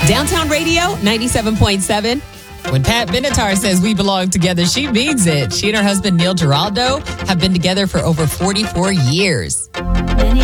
Downtown Radio, 97.7. When Pat Benatar says we belong together, she means it. She and her husband, Neil Giraldo, have been together for over 44 years.